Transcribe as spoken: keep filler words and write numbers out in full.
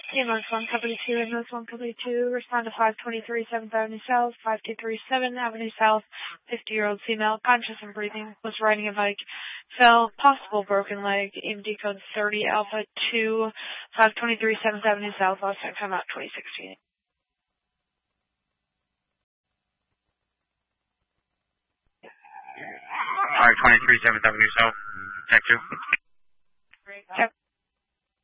T-Mons one, Company two, Innos one, Company two, respond to five twenty-three seventh Avenue South, five two three seventh Avenue South, fifty-year-old female, conscious and breathing, was riding a bike, fell, possible broken leg, E M D code thirty Alpha two, five twenty-three seventh Avenue South, last time come out twenty sixteen. five twenty-three seventh Avenue South, check two. Check.